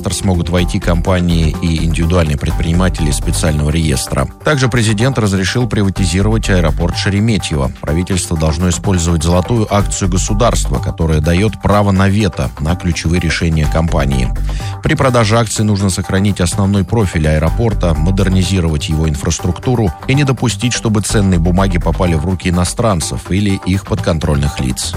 реестр смогут войти компании и индивидуальные предприниматели из специального реестра. Также президент разрешил приватизировать аэропорт Шереметьево. Правительство должно использовать золотую акцию государства, которая дает право на вето на ключевые решения компании. При продаже акций нужно сохранить основной профиль аэропорта, модернизировать его инфраструктуру и не допустить, чтобы ценные бумаги попали в руки иностранцев или их подконтрольных лиц.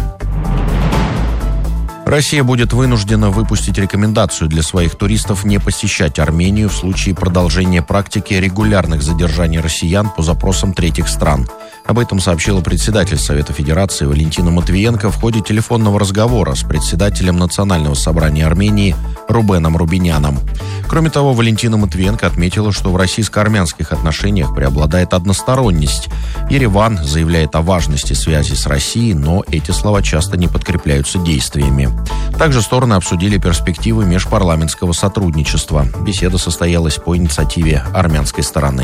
Россия будет вынуждена выпустить рекомендацию для своих туристов не посещать Армению в случае продолжения практики регулярных задержаний россиян по запросам третьих стран. Об этом сообщила председатель Совета Федерации Валентина Матвиенко в ходе телефонного разговора с председателем Национального собрания Армении Рубеном Рубиняном. Кроме того, Валентина Матвиенко отметила, что в российско-армянских отношениях преобладает односторонность. Ереван заявляет о важности связи с Россией, но эти слова часто не подкрепляются действиями. Также стороны обсудили перспективы межпарламентского сотрудничества. Беседа состоялась по инициативе армянской стороны.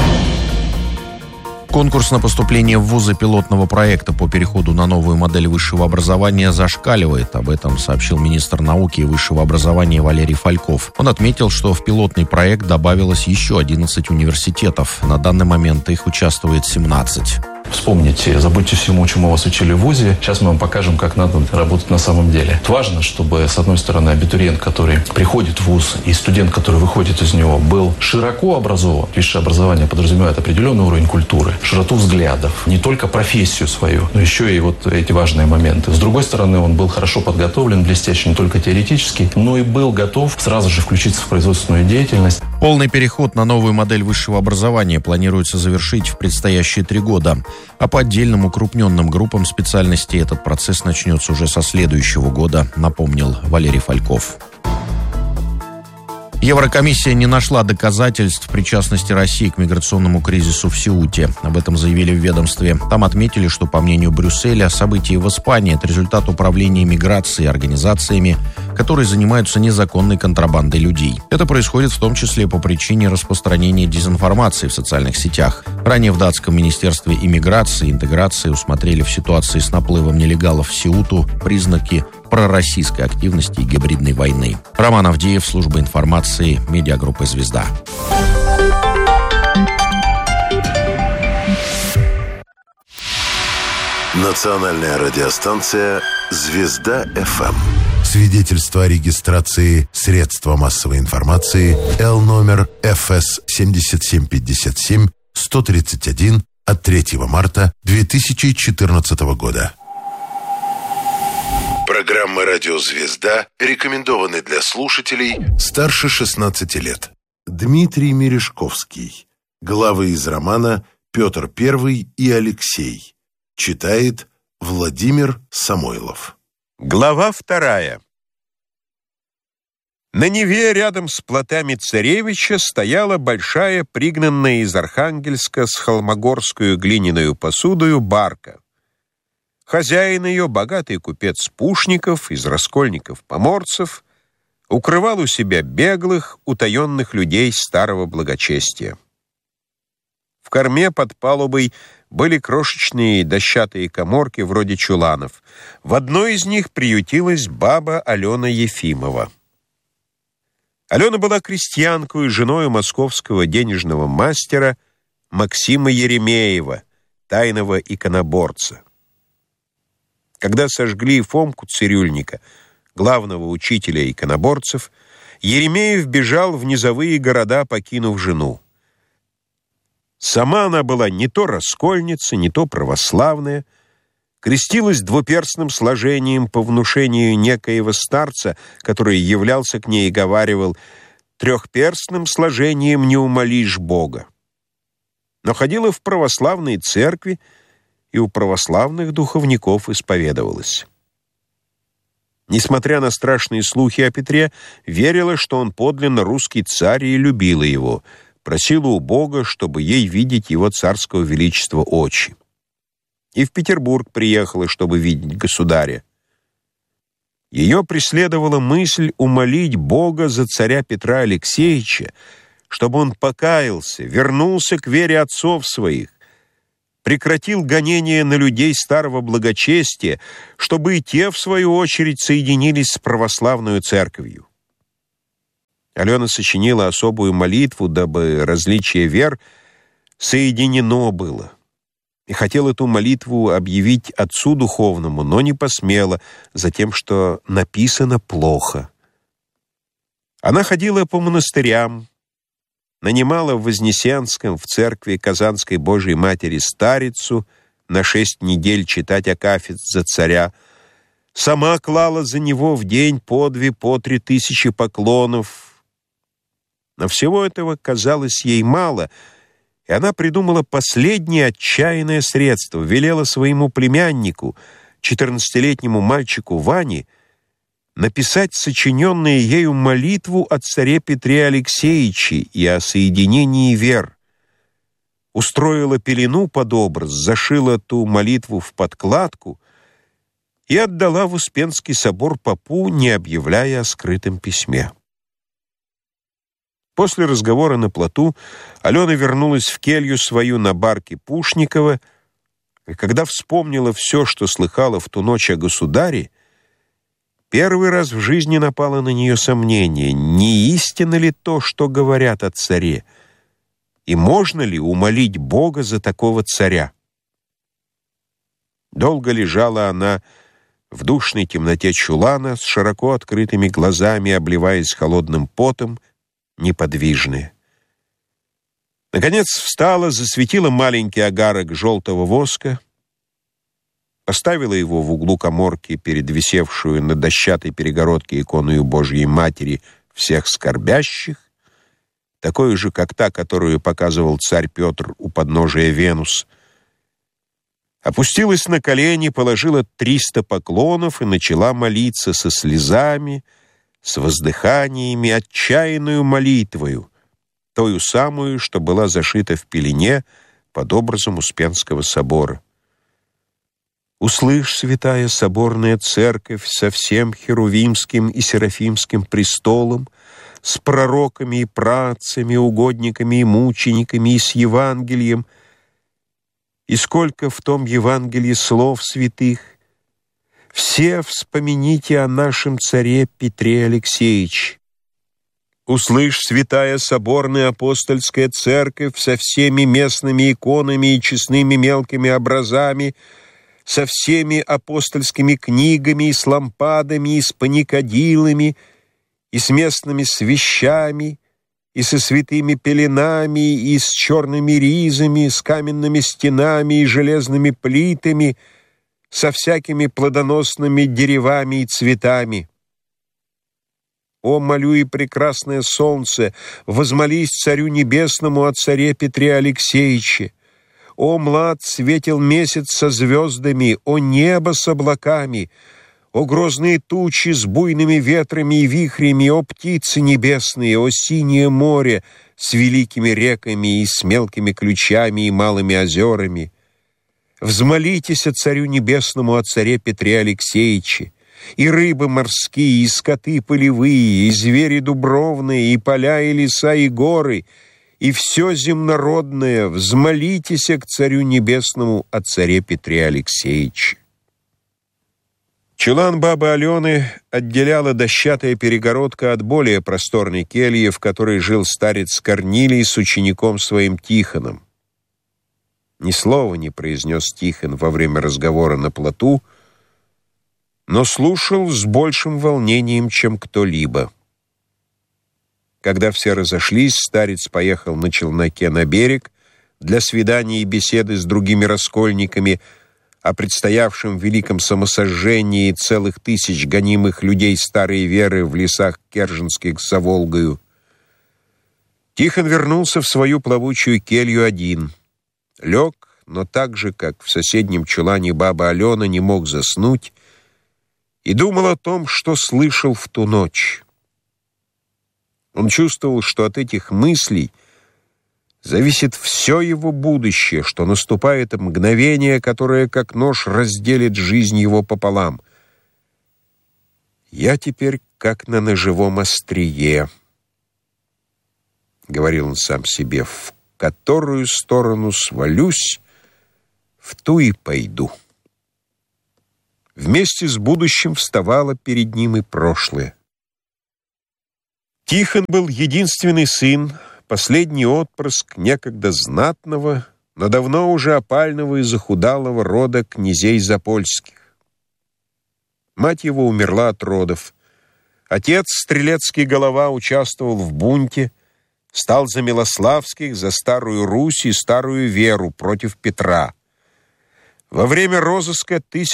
Конкурс на поступление в вузы пилотного проекта по переходу на новую модель высшего образования зашкаливает. Об этом сообщил министр науки и высшего образования Валерий Фальков. Он отметил, что в пилотный проект добавилось еще 11 университетов. На данный момент их участвует 17. Вспомните, забудьте всему, чему вас учили в ВУЗе. Сейчас мы вам покажем, как надо работать на самом деле. Важно, чтобы, с одной стороны, абитуриент, который приходит в ВУЗ, и студент, который выходит из него, был широко образован. Высшее образование подразумевает определенный уровень культуры, широту взглядов, не только профессию свою, но еще и вот эти важные моменты. С другой стороны, он был хорошо подготовлен, блестяще не только теоретически, но и был готов сразу же включиться в производственную деятельность. Полный переход на новую модель высшего образования планируется завершить в предстоящие 3 года. А по отдельным укрупненным группам специальностей этот процесс начнется уже со следующего года, напомнил Валерий Фальков. Еврокомиссия не нашла доказательств причастности России к миграционному кризису в Сеуте. Об этом заявили в ведомстве. Там отметили, что, по мнению Брюсселя, события в Испании – это результат управления миграцией организациями, которые занимаются незаконной контрабандой людей. Это происходит в том числе по причине распространения дезинформации в социальных сетях. Ранее в датском министерстве иммиграции и интеграции усмотрели в ситуации с наплывом нелегалов в Сеуту признаки пророссийской активности и гибридной войны. Роман Авдеев, служба информации, медиагруппа «Звезда». Национальная радиостанция «Звезда-ФМ». Свидетельство о регистрации средства массовой информации Л номер ФС 7757 131 от 3 марта 2014 года. Программа «Радио Звезда» рекомендованы для слушателей старше 16 лет. Дмитрий Мережковский. Главы из романа «Петр I и Алексей». Читает Владимир Самойлов. Глава 2. На Неве рядом с плотами царевича стояла большая, пригнанная из Архангельска с холмогорскую глиняную посудою барка. Хозяин ее, богатый купец Пушников из раскольников-поморцев, укрывал у себя беглых, утаенных людей старого благочестия. В корме под палубой были крошечные дощатые каморки вроде чуланов. В одной из них приютилась баба Алена Ефимова. Алена была крестьянкой и женой московского денежного мастера Максима Еремеева, тайного иконоборца. Когда сожгли Фомку Цирюльника, главного учителя иконоборцев, Еремеев бежал в низовые города, покинув жену. Сама она была не то раскольница, не то православная, крестилась двуперстным сложением по внушению некоего старца, который являлся к ней и говаривал: «Трехперстным сложением не умолишь Бога». Но ходила в православные церкви и у православных духовников исповедовалась. Несмотря на страшные слухи о Петре, верила, что он подлинно русский царь, и любила его, просила у Бога, чтобы ей видеть его царского величества очи. И в Петербург приехала, чтобы видеть государя. Ее преследовала мысль умолить Бога за царя Петра Алексеевича, чтобы он покаялся, вернулся к вере отцов своих, прекратил гонения на людей старого благочестия, чтобы и те, в свою очередь, соединились с православной церковью. Алена сочинила особую молитву, дабы различие вер соединено было. И хотела эту молитву объявить отцу духовному, но не посмела, за тем, что написано плохо. Она ходила по монастырям, нанимала в Вознесенском в церкви Казанской Божией Матери старицу на 6 недель читать акафист за царя, сама клала за него в день по 2-3 тысячи поклонов. Но всего этого казалось ей мало, и она придумала последнее отчаянное средство, велела своему племяннику, 14-летнему мальчику Ване, написать сочиненную ею молитву о царе Петре Алексеевиче и о соединении вер. Устроила пелену под образ, зашила ту молитву в подкладку и отдала в Успенский собор попу, не объявляя о скрытом письме. После разговора на плоту Алена вернулась в келью свою на барке Пушникова, и когда вспомнила все, что слыхала в ту ночь о государе, первый раз в жизни напало на нее сомнение, не истинно ли то, что говорят о царе, и можно ли умолить Бога за такого царя. Долго лежала она в душной темноте чулана с широко открытыми глазами, обливаясь холодным потом, неподвижная. Наконец встала, засветила маленький огарок желтого воска, поставила его в углу каморки перед висевшую на дощатой перегородке иконою Божьей Матери всех скорбящих, такой же, как та, которую показывал царь Петр у подножия Венус, опустилась на колени, положила 300 поклонов и начала молиться со слезами, с воздыханиями, отчаянную молитвою, тою самую, что была зашита в пелене под образом Успенского собора. «Услышь, святая соборная церковь, со всем херувимским и серафимским престолом, с пророками и працами, угодниками и мучениками, и с Евангелием, и сколько в том Евангелии слов святых, все вспомините о нашем царе Петре Алексеевиче. Услышь, святая соборная апостольская церковь, со всеми местными иконами и честными мелкими образами, со всеми апостольскими книгами и с лампадами, и с паникадилами, и с местными свещами, и со святыми пеленами, и с черными ризами, с каменными стенами и железными плитами, со всякими плодоносными деревами и цветами. О, молю и прекрасное солнце, возмолись царю небесному о царе Петре Алексеевиче. О, млад светил месяц со звездами, о, небо с облаками, о, грозные тучи с буйными ветрами и вихрями, о, птицы небесные, о, синее море с великими реками и с мелкими ключами и малыми озерами. Взмолитесь о царю небесному, о царе Петре Алексеевиче, и рыбы морские, и скоты полевые, и звери дубровные, и поля, и леса, и горы, и все земнородное, взмолитесь к царю небесному, о царе Петре Алексеевиче». Чулан бабы Алены отделяла дощатая перегородка от более просторной кельи, в которой жил старец Корнилий с учеником своим Тихоном. Ни слова не произнес Тихон во время разговора на плоту, но слушал с большим волнением, чем кто-либо. Когда все разошлись, старец поехал на челноке на берег для свидания и беседы с другими раскольниками о предстоявшем великом самосожжении целых тысяч гонимых людей старой веры в лесах Керженских за Волгою. Тихон вернулся в свою плавучую келью один. Лег, но так же, как в соседнем чулане баба Алена, не мог заснуть и думал о том, что слышал в ту ночь. Он чувствовал, что от этих мыслей зависит все его будущее, что наступает мгновение, которое, как нож, разделит жизнь его пополам. «Я теперь как на ножевом острие», — говорил он сам себе, — «в которую сторону свалюсь, в ту и пойду». Вместе с будущим вставало перед ним и прошлое. Тихон был единственный сын, последний отпрыск некогда знатного, но давно уже опального и захудалого рода князей запольских. Мать его умерла от родов. Отец, стрелецкий голова, участвовал в бунте, стал за Милославских, за Старую Русь и Старую Веру против Петра. Во время розыска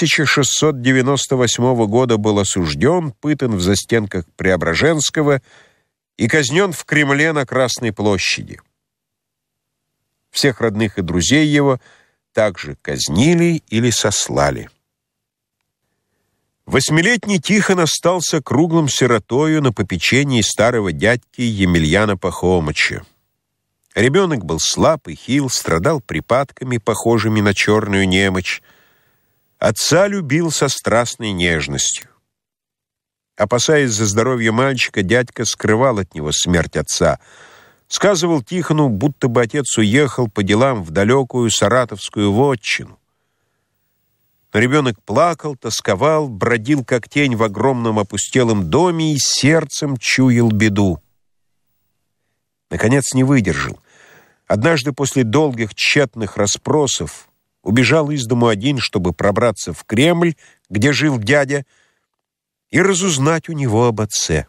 1698 года был осужден, пытан в застенках Преображенского и казнен в Кремле на Красной площади. Всех родных и друзей его также казнили или сослали. Восьмилетний Тихон остался круглым сиротою на попечении старого дядьки Емельяна Пахомыча. Ребенок был слаб и хил, страдал припадками, похожими на черную немочь. Отца любил со страстной нежностью. Опасаясь за здоровье мальчика, дядька скрывал от него смерть отца. Сказывал Тихону, будто бы отец уехал по делам в далекую саратовскую вотчину. Но ребенок плакал, тосковал, бродил как тень в огромном опустелом доме и сердцем чуял беду. Наконец не выдержал. Однажды после долгих тщетных расспросов убежал из дому один, чтобы пробраться в Кремль, где жил дядя, и разузнать у него об отце.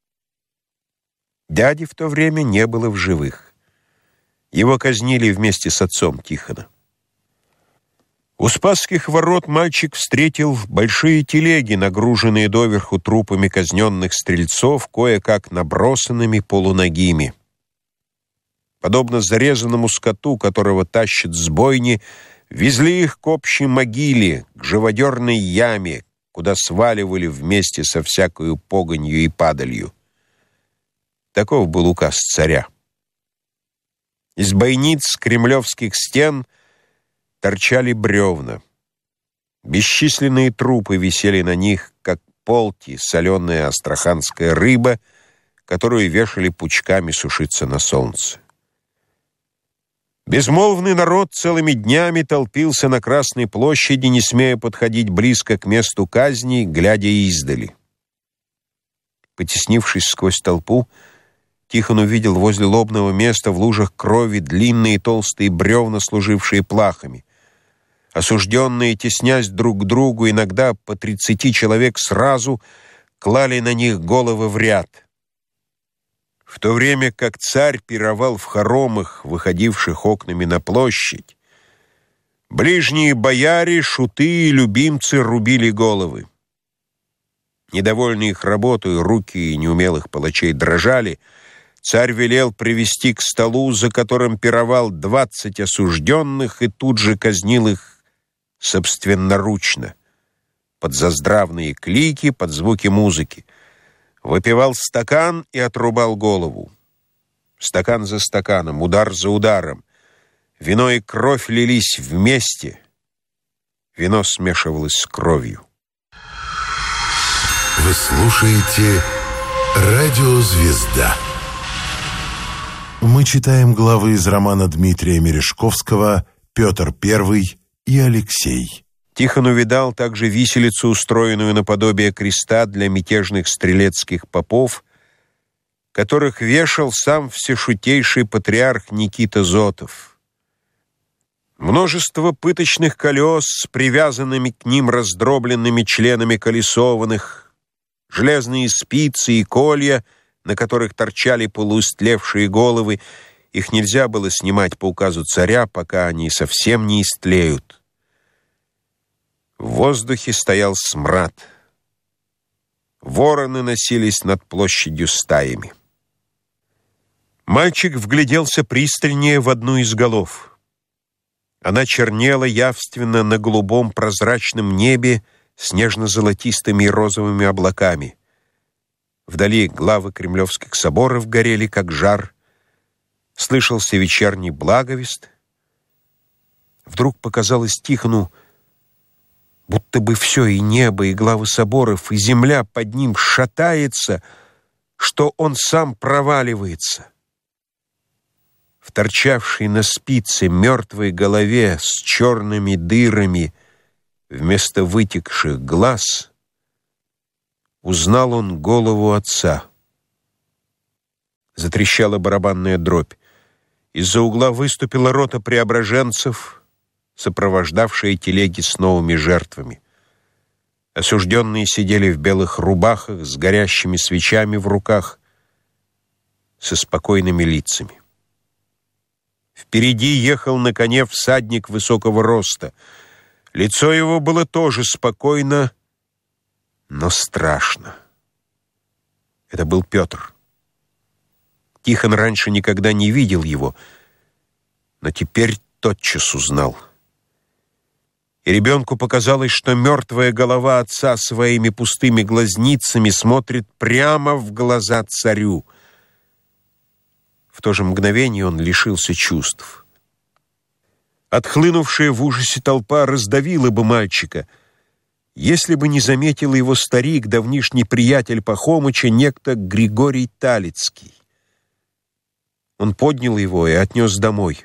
Дяди в то время не было в живых. Его казнили вместе с отцом Тихона. У Спасских ворот мальчик встретил большие телеги, нагруженные доверху трупами казненных стрельцов, кое-как набросанными полуногими. Подобно зарезанному скоту, которого тащат с бойни, везли их к общей могиле, к живодерной яме, куда сваливали вместе со всякою погонью и падалью. Таков был указ царя. Из бойниц кремлевских стен торчали бревна. Бесчисленные трупы висели на них, как полти, соленая астраханская рыба, которую вешали пучками сушиться на солнце. Безмолвный народ целыми днями толпился на Красной площади, не смея подходить близко к месту казни, глядя издали. Потеснившись сквозь толпу, Тихон увидел возле лобного места в лужах крови длинные толстые бревна, служившие плахами. Осужденные, теснясь друг к другу, иногда по 30 человек сразу, клали на них головы в ряд. В то время как царь пировал в хоромах, выходивших окнами на площадь, ближние бояре, шуты и любимцы рубили головы. Недовольные их работой, руки неумелых палачей дрожали. Царь велел привести к столу, за которым пировал 20 осужденных, и тут же казнил их собственноручно, под заздравные клики, под звуки музыки. Выпивал стакан и отрубал голову. Стакан за стаканом, удар за ударом. Вино и кровь лились вместе. Вино смешивалось с кровью. Вы слушаете «Радио Звезда». Мы читаем главы из романа Дмитрия Мережковского «Петр I и Алексей». Тихон увидал также виселицу, устроенную наподобие креста для мятежных стрелецких попов, которых вешал сам всешутейший патриарх Никита Зотов. Множество пыточных колес с привязанными к ним раздробленными членами колесованных, железные спицы и колья, на которых торчали полуистлевшие головы, их нельзя было снимать по указу царя, пока они совсем не истлеют. В воздухе стоял смрад. Вороны носились над площадью стаями. Мальчик вгляделся пристальнее в одну из голов. Она чернела явственно на голубом прозрачном небе с нежно-золотистыми и розовыми облаками. Вдали главы кремлевских соборов горели, как жар. Слышался вечерний благовест. Вдруг показалось Тихону, будто бы все, и небо, и главы соборов, и земля под ним шатается, что он сам проваливается. В торчавшей на спице мертвой голове с черными дырами вместо вытекших глаз узнал он голову отца. Затрещала барабанная дробь. Из-за угла выступила рота преображенцев, сопровождавшая телеги с новыми жертвами. Осужденные сидели в белых рубахах с горящими свечами в руках, со спокойными лицами. Впереди ехал на коне всадник высокого роста. Лицо его было тоже спокойно, но страшно. Это был Петр. Тихон раньше никогда не видел его, но теперь тотчас узнал. И ребенку показалось, что мертвая голова отца своими пустыми глазницами смотрит прямо в глаза царю. В то же мгновение он лишился чувств. Отхлынувшая в ужасе толпа раздавила бы мальчика, если бы не заметил его старик, давнишний приятель Пахомыча, некто Григорий Талицкий. Он поднял его и отнес домой.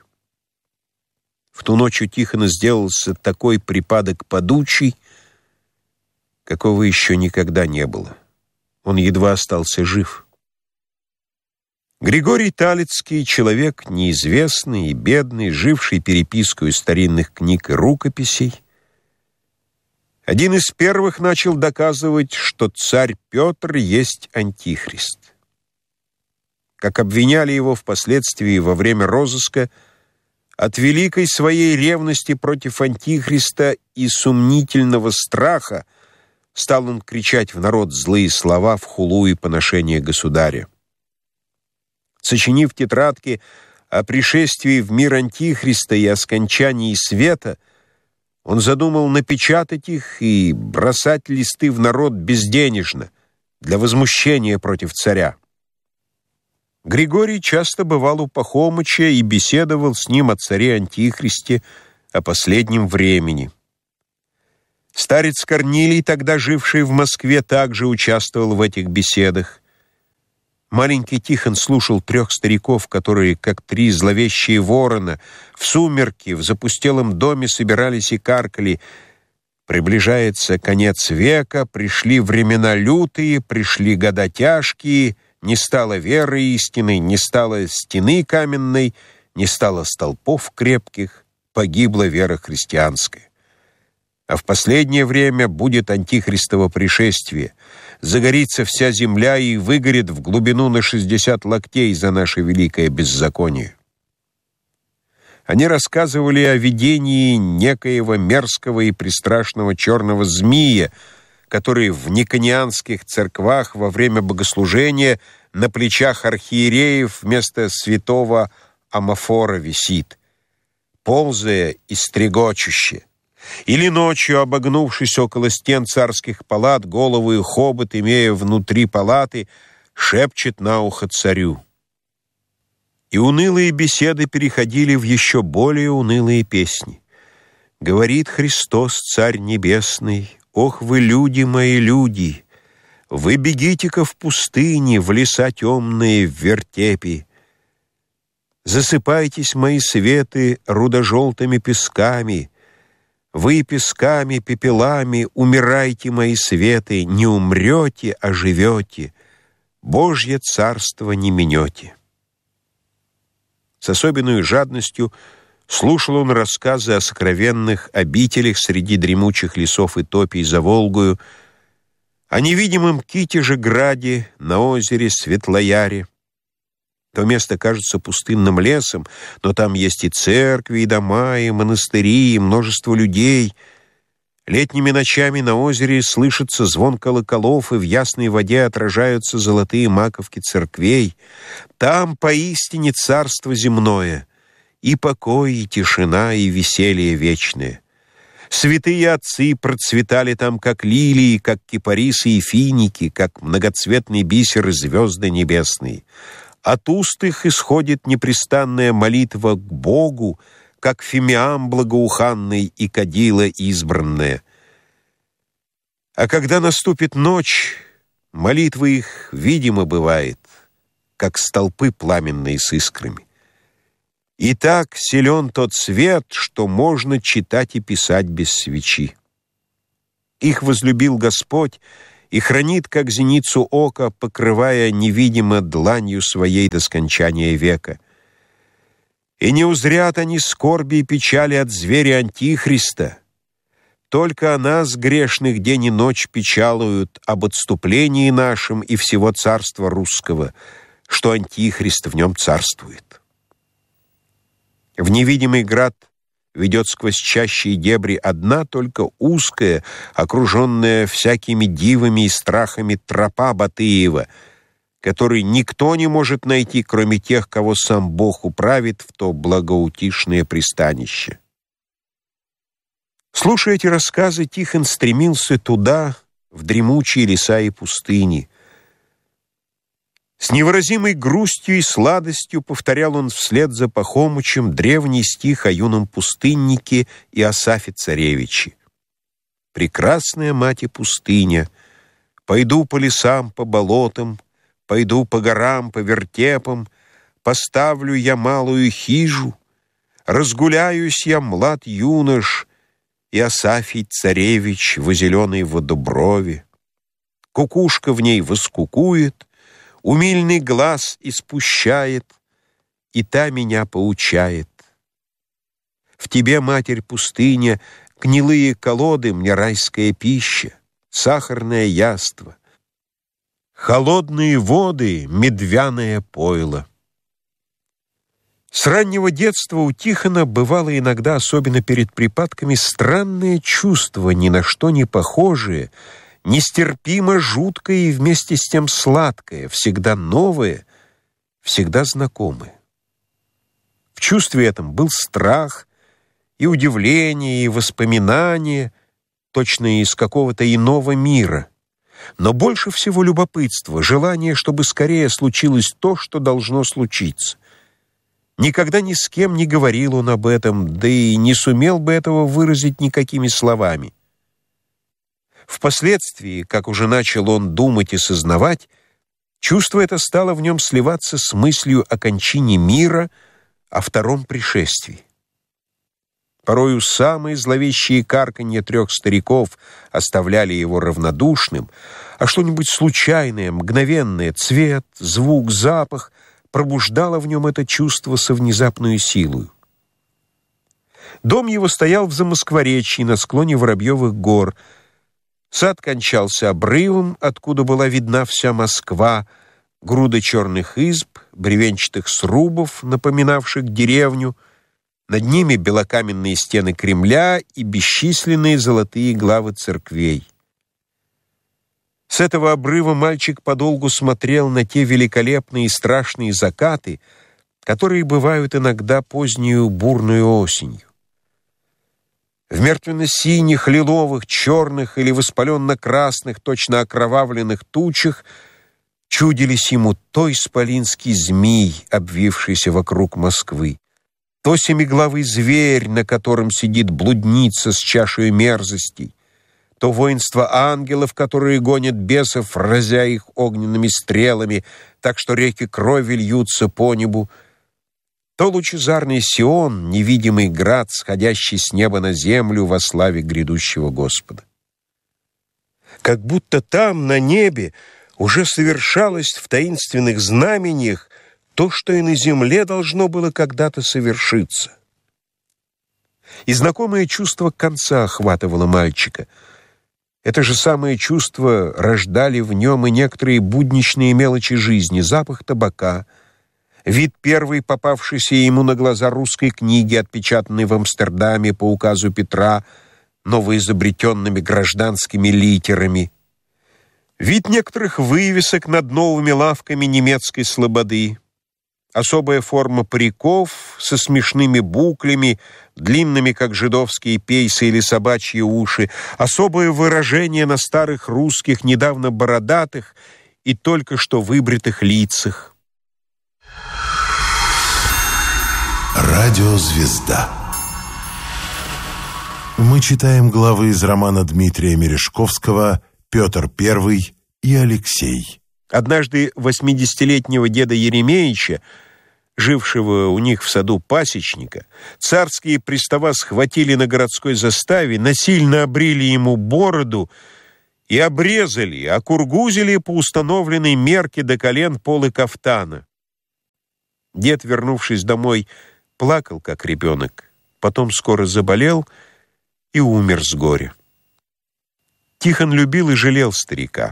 В ту ночь у Тихона сделался такой припадок подучий, какого еще никогда не было. Он едва остался жив. Григорий Талицкий — человек неизвестный и бедный, живший перепискою старинных книг и рукописей. Один из первых начал доказывать, что царь Петр есть антихрист. Как обвиняли его впоследствии во время розыска, от великой своей ревности против антихриста и сумнительного страха стал он кричать в народ злые слова в хулу и поношение государя. Сочинив тетрадки о пришествии в мир антихриста и о скончании света, он задумал напечатать их и бросать листы в народ безденежно, для возмущения против царя. Григорий часто бывал у Пахомыча и беседовал с ним о царе Антихристе, о последнем времени. Старец Корнилий, тогда живший в Москве, также участвовал в этих беседах. Маленький Тихон слушал трех стариков, которые, как три зловещие ворона, в сумерки в запустелом доме собирались и каркали: «Приближается конец века, пришли времена лютые, пришли года тяжкие, не стало веры истинной, не стало стены каменной, не стало столпов крепких, погибла вера христианская. А в последнее время будет антихристово пришествие. Загорится вся земля и выгорит в глубину на 60 локтей за наше великое беззаконие». Они рассказывали о видении некоего мерзкого и пристрашного черного змея, который в никонианских церквах во время богослужения на плечах архиереев вместо святого Амафора висит, ползая и стрегочуще. Или ночью, обогнувшись около стен царских палат, голову и хобот, имея внутри палаты, шепчет на ухо царю. И унылые беседы переходили в еще более унылые песни. Говорит Христос, Царь Небесный: «Ох вы, люди мои, люди! Вы бегите-ка в пустыне, в леса темные, в вертепи. Засыпайтесь, мои светы, рудожелтыми песками. Вы песками, пепелами умирайте, мои светы, не умрете, а живете. Божье царство не минете». С особенной жадностью слушал он рассказы о сокровенных обителях среди дремучих лесов и топий за Волгою, о невидимом Китеже-граде на озере Светлояре. То место кажется пустынным лесом, но там есть и церкви, и дома, и монастыри, и множество людей. Летними ночами на озере слышится звон колоколов, и в ясной воде отражаются золотые маковки церквей. Там поистине царство земное, и покой, и тишина, и веселье вечное. Святые отцы процветали там, как лилии, как кипарисы и финики, как многоцветный бисер и звезды небесные. От уст их исходит непрестанная молитва к Богу, как фимиам благоуханный и кадила избранная. А когда наступит ночь, молитва их видимо бывает, как столпы пламенные с искрами. И так силен тот свет, что можно читать и писать без свечи. Их возлюбил Господь и хранит, как зеницу ока, покрывая невидимо дланью своей до скончания века. И не узрят они скорби и печали от зверя Антихриста, только о нас, грешных, день и ночь печалуют об отступлении нашем и всего царства русского, что Антихрист в нем царствует. В невидимый град ведет сквозь чащи и дебри одна только узкая, окруженная всякими дивами и страхами тропа Батыева, который никто не может найти, кроме тех, кого сам Бог управит в то благоутишное пристанище. Слушая эти рассказы, Тихон стремился туда, в дремучие леса и пустыни. С невыразимой грустью и сладостью повторял он вслед за Пахомычем древний стих о юном пустыннике Иосафе Царевиче. «Прекрасная мать и пустыня, пойду по лесам, по болотам, пойду по горам, по вертепам, поставлю я малую хижу, разгуляюсь я, млад юнош, Иосафий Царевич во зеленой водоброви. Кукушка в ней воскукует, умильный глаз испущает, и та меня поучает. В тебе, матерь пустыня, гнилые колоды мне райская пища, сахарное яство, холодные воды, медвяное пойло». С раннего детства у Тихона бывало иногда, особенно перед припадками, странное чувство, ни на что не похожее, нестерпимо жуткое и вместе с тем сладкое, всегда новое, всегда знакомое. В чувстве этом был страх, и удивление, и воспоминание, точно из какого-то иного мира. Но больше всего любопытство, желание, чтобы скорее случилось то, что должно случиться. Никогда ни с кем не говорил он об этом, да и не сумел бы этого выразить никакими словами. Впоследствии, как уже начал он думать и сознавать, чувство это стало в нем сливаться с мыслью о кончине мира, о втором пришествии. Порою самые зловещие карканья трех стариков оставляли его равнодушным, а что-нибудь случайное, мгновенное, цвет, звук, запах пробуждало в нем это чувство со внезапной силой. Дом его стоял в Замоскворечье, на склоне Воробьевых гор. Сад кончался обрывом, откуда была видна вся Москва, груда черных изб, бревенчатых срубов, напоминавших деревню, над ними белокаменные стены Кремля и бесчисленные золотые главы церквей. С этого обрыва мальчик подолгу смотрел на те великолепные и страшные закаты, которые бывают иногда позднюю бурную осенью. В мертвенно-синих, лиловых, черных или воспаленно-красных, точно окровавленных тучах чудились ему то исполинский змей, обвившийся вокруг Москвы, то семиглавый зверь, на котором сидит блудница с чашей мерзостей, то воинство ангелов, которые гонят бесов, разя их огненными стрелами, так что реки крови льются по небу, то лучезарный Сион, невидимый град, сходящий с неба на землю во славе грядущего Господа. Как будто там, на небе, уже совершалось в таинственных знамениях то, что и на земле должно было когда-то совершиться. И знакомое чувство конца охватывало мальчика. Это же самое чувство рождали в нем и некоторые будничные мелочи жизни: запах табака, вид первой попавшейся ему на глаза русской книги, отпечатанной в Амстердаме по указу Петра новоизобретенными гражданскими литерами, вид некоторых вывесок над новыми лавками немецкой слободы, особая форма париков со смешными буклями, длинными, как жидовские пейсы или собачьи уши, особое выражение на старых русских, недавно бородатых и только что выбритых лицах. Радиозвезда. Мы читаем главы из романа Дмитрия Мережковского «Петр I и Алексей». Однажды 80-летнего деда Еремеича, жившего у них в саду пасечника, царские пристава схватили на городской заставе, насильно обрили ему бороду и обрезали, окургузили по установленной мерке до колен полы кафтана. Дед, вернувшись домой, плакал, как ребенок, потом скоро заболел и умер с горя. Тихон любил и жалел старика.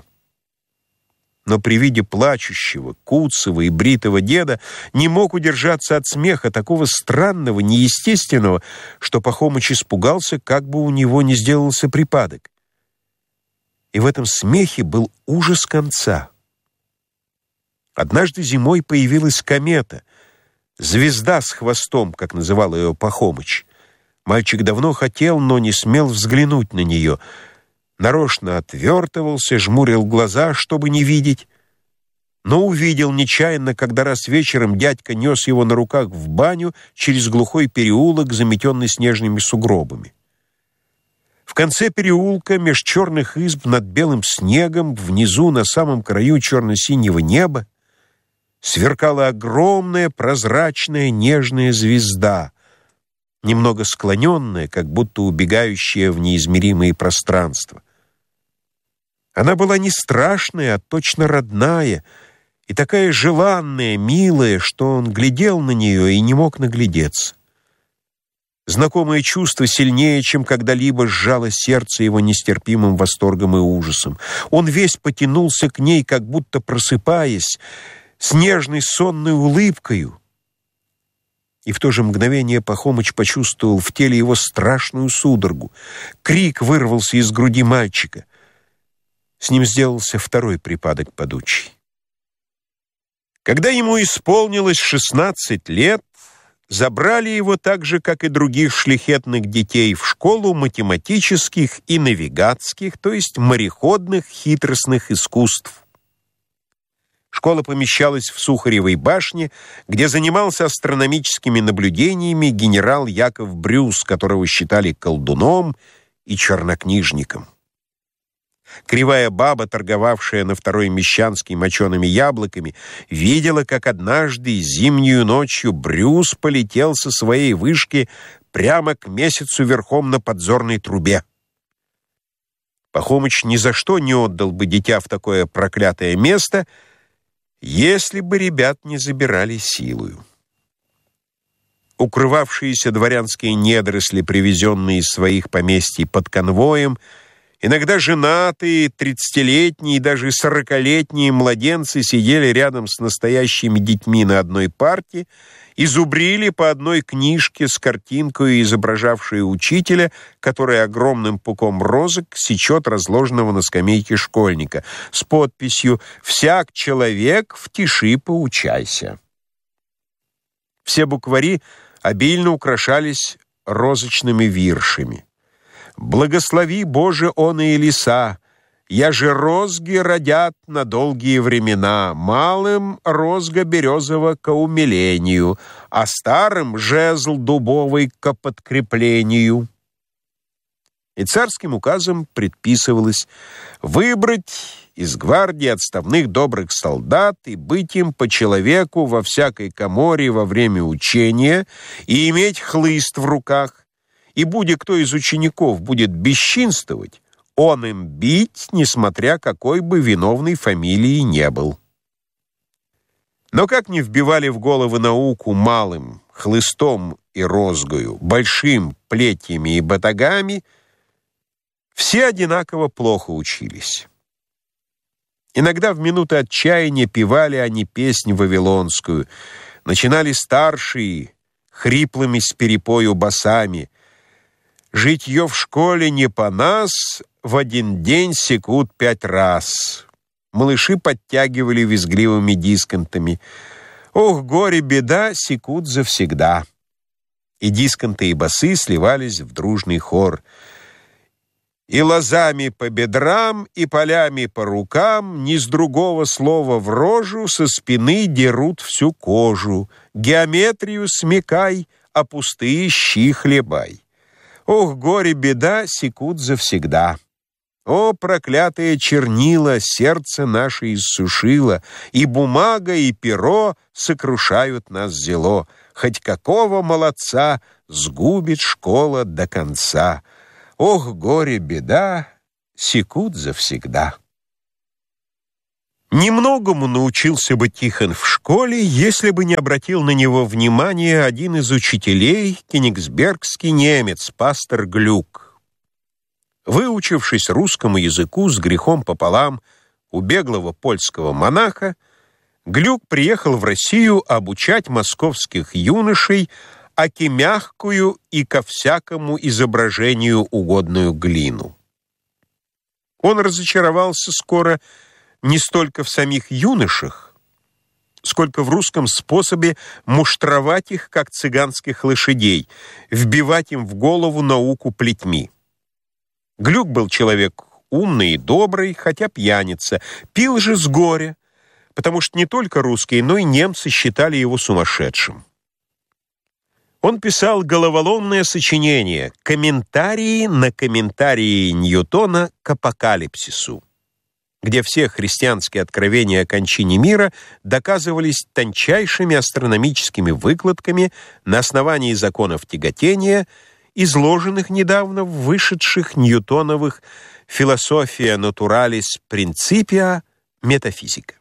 Но при виде плачущего, куцого и бритого деда не мог удержаться от смеха, такого странного, неестественного, что Пахомыч испугался, как бы у него не сделался припадок. И в этом смехе был ужас конца. Однажды зимой появилась комета, звезда с хвостом, как называл ее Пахомыч. Мальчик давно хотел, но не смел взглянуть на нее. Нарочно отвертывался, жмурил глаза, чтобы не видеть, но увидел нечаянно, когда раз вечером дядька нес его на руках в баню через глухой переулок, заметенный снежными сугробами. В конце переулка, меж черных изб над белым снегом, внизу, на самом краю черно-синего неба, сверкала огромная прозрачная нежная звезда, немного склоненная, как будто убегающая в неизмеримые пространства. Она была не страшная, а точно родная, и такая желанная, милая, что он глядел на нее и не мог наглядеться. Знакомое чувство сильнее, чем когда-либо, сжало сердце его нестерпимым восторгом и ужасом. Он весь потянулся к ней, как будто просыпаясь, с нежной сонной улыбкою. И в то же мгновение Пахомыч почувствовал в теле его страшную судорогу. Крик вырвался из груди мальчика. С ним сделался второй припадок падучий. Когда ему исполнилось 16 лет, забрали его так же, как и других шляхетных детей, в школу математических и навигатских, то есть мореходных хитростных искусств. Школа помещалась в Сухаревой башне, где занимался астрономическими наблюдениями генерал Яков Брюс, которого считали колдуном и чернокнижником. Кривая баба, торговавшая на Второй Мещанской мочеными яблоками, видела, как однажды зимнюю ночью Брюс полетел со своей вышки прямо к месяцу верхом на подзорной трубе. Пахомыч ни за что не отдал бы дитя в такое проклятое место, если бы ребят не забирали силою. Укрывавшиеся дворянские недоросли, привезенные из своих поместий под конвоем, иногда женатые, 30-летние и даже 40-летние младенцы сидели рядом с настоящими детьми на одной парте и зубрили по одной книжке с картинкой, изображавшей учителя, который огромным пуком розок сечет разложенного на скамейке школьника, с подписью «Всяк человек в тиши поучайся». Все буквари обильно украшались розочными виршами. «Благослови, Боже, оные леса, я же розги родят на долгие времена, малым розга березова ко умилению, а старым жезл дубовый ко подкреплению». И царским указом предписывалось выбрать из гвардии отставных добрых солдат и быть им по человеку во всякой каморе во время учения и иметь хлыст в руках, и будь кто из учеников будет бесчинствовать, он им бить, несмотря какой бы виновной фамилии не был. Но как не вбивали в головы науку малым, хлыстом и розгою, большим, плетьями и батагами, все одинаково плохо учились. Иногда в минуты отчаяния певали они песнь вавилонскую, начинали старшие, хриплыми с перепою басами: «Житье в школе не по нас, в один день секут 5 раз». Малыши подтягивали визгливыми дисконтами: «Ох, горе, беда, секут завсегда». И дисконты, и басы сливались в дружный хор: «И лозами по бедрам, и полями по рукам, ни с другого слова в рожу со спины дерут всю кожу. Геометрию смекай, а пустые щи хлебай. Ох, горе, беда, секут завсегда. О, проклятые чернила, сердце наше иссушило, и бумага, и перо сокрушают нас зело. Хоть какого молодца сгубит школа до конца. Ох, горе, беда, секут завсегда. Немногому научился бы Тихон в школе, если бы не обратил на него внимание один из учителей, кенигсбергский немец, пастор Глюк. Выучившись русскому языку с грехом пополам у беглого польского монаха, Глюк приехал в Россию обучать московских юношей аки мягкую и ко всякому изображению угодную глину. Он разочаровался скоро не столько в самих юношах, сколько в русском способе муштровать их, как цыганских лошадей, вбивать им в голову науку плетьми. Глюк был человек умный и добрый, хотя пьяница, пил же с горя, потому что не только русские, но и немцы считали его сумасшедшим. Он писал головоломное сочинение «Комментарии на комментарии Ньютона к апокалипсису», где все христианские откровения о кончине мира доказывались тончайшими астрономическими выкладками на основании законов тяготения, изложенных недавно в вышедших ньютоновых «Philosophiae Naturalis Principia Metaphysica».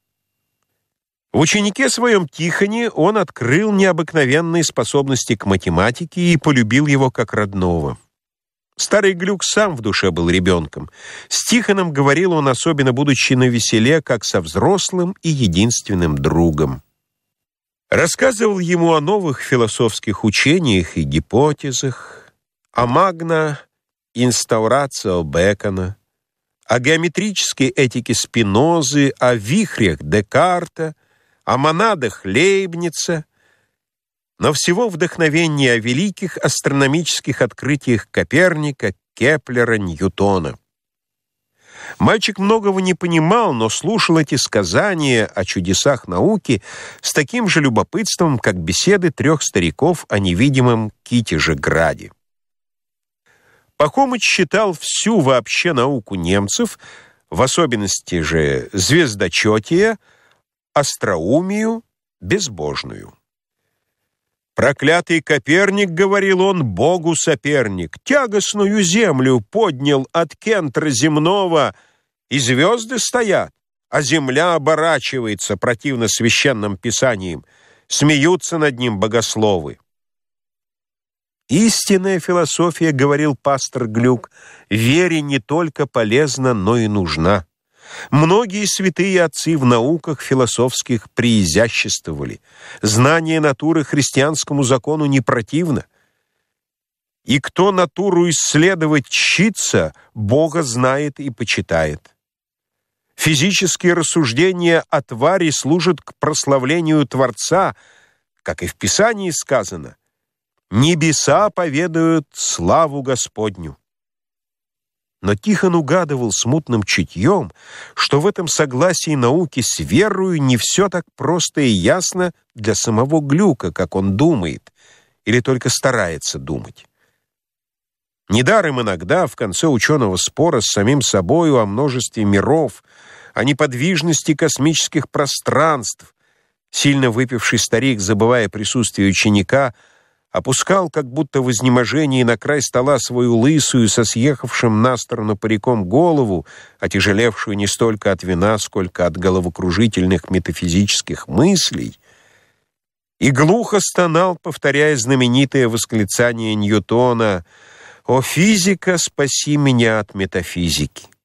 В ученике своем Тихоне он открыл необыкновенные способности к математике и полюбил его как родного. Старый Глюк сам в душе был ребенком. С Тихоном говорил он, особенно будучи навеселе, как со взрослым и единственным другом. Рассказывал ему о новых философских учениях и гипотезах, о магна инстаурацио Бекона, о геометрической этике Спинозы, о вихрях Декарта, о монадах Лейбница, но всего вдохновение о великих астрономических открытиях Коперника, Кеплера, Ньютона. Мальчик многого не понимал, но слушал эти сказания о чудесах науки с таким же любопытством, как беседы трех стариков о невидимом Китеже-граде. Пахомыч считал всю вообще науку немцев, в особенности же звездочетие, остроумию, безбожную. «Проклятый Коперник, — говорил он, — Богу соперник, тягостную землю поднял от кентра земного, и звезды стоят, а земля оборачивается противно священным писаниям, смеются над ним богословы». «Истинная философия, — говорил пастор Глюк, — вере не только полезна, но и нужна. Многие святые отцы в науках философских преизяществовали. Знание натуры христианскому закону не противно. И кто натуру исследовать чтится, Бога знает и почитает. Физические рассуждения о твари служат к прославлению Творца, как и в Писании сказано: «Небеса поведают славу Господню». Но Тихон угадывал смутным чутьем, что в этом согласии науки с верою не все так просто и ясно для самого Глюка, как он думает, или только старается думать. Недаром иногда в конце ученого спора с самим собою о множестве миров, о неподвижности космических пространств, сильно выпивший старик, забывая присутствие ученика, опускал, как будто в изнеможении, на край стола свою лысую, со съехавшим на сторону париком голову, отяжелевшую не столько от вина, сколько от головокружительных метафизических мыслей, и глухо стонал, повторяя знаменитое восклицание Ньютона: «О, физика, спаси меня от метафизики!»